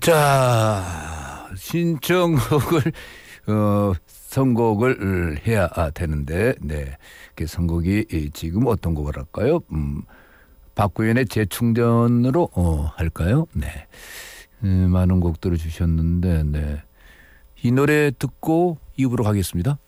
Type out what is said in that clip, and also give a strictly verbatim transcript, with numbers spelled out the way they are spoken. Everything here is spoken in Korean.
자, 신청곡을 어, 선곡을 해야 되는데, 네, 그 선곡이 지금 어떤 곡을 할까요? 음, 박구현의 재충전으로 어, 할까요? 네, 음, 많은 곡들을 주셨는데, 네, 이 노래 듣고 이 부로 가겠습니다.